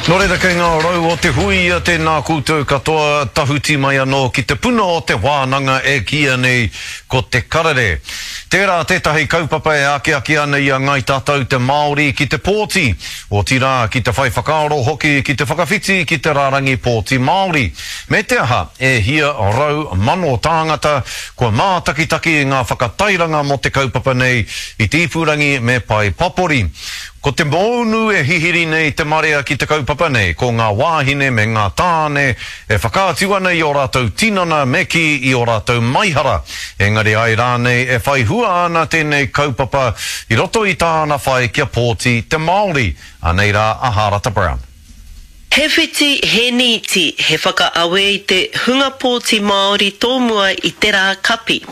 Nō reira kei ngā rau o te hui a tēnā koutou katoa tahuti mai anō ki te puna o te wānanga e kia nei ko te karere. Tērā tētahi kaupapa e ake ana i a ngai tātou te Māori ki te pōti, o tira ki te whai whakaaro hoki ki te whakawhiti ki te rārangi pōti Māori. Me te aha e hia rau mano tāngata kua mātakitaki ngā whakatairanga mo te kaupapa nei i tīpurangi me pai papori. Ko te mounu e hihiri nei te marea ki te kaupapa nei, ko ngā wāhine me ngā tāne, e whakātiwa nei o rātou tinana meki i o rātou maihara. Engari ai rānei e whai hua ana tēnei kaupapa i roto i tāna whai kia pōti te Māori. Anei rā Aharata Brown. He whiti, he niti, he whakaawe i te hunga pōti Māori tōmua i te rā kapi.